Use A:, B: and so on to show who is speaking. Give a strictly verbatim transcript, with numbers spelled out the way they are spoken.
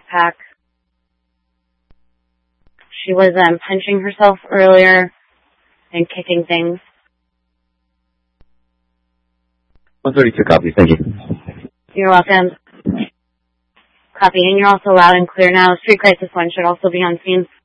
A: backpack. She was um, punching herself earlier and kicking things.
B: one thirty-two copy, thank you.
A: You're welcome. Copy, and you're also loud and clear now. Street Crisis one should also be on scene.